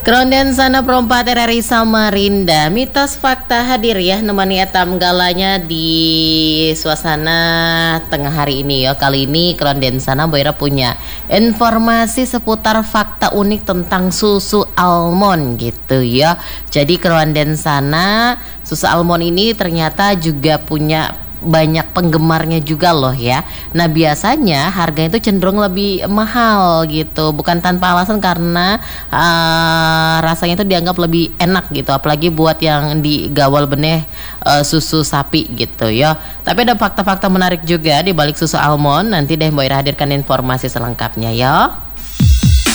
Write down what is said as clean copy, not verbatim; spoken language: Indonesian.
Keronden sana perompat RRI Samarinda, mitos fakta hadir ya nemani etam galanya di suasana tengah hari ini ya. Kali ini Keronden sana Boira punya informasi seputar fakta unik tentang susu almond gitu ya. Jadi Keronden sana susu almond ini ternyata juga punya banyak penggemarnya juga loh ya. Nah biasanya harganya itu cenderung lebih mahal gitu, bukan tanpa alasan karena rasanya itu dianggap lebih enak gitu, apalagi buat yang digawal benih susu sapi gitu ya. Tapi ada fakta-fakta menarik juga di balik susu almond. Nanti deh Mbak Ira hadirkan informasi selengkapnya ya.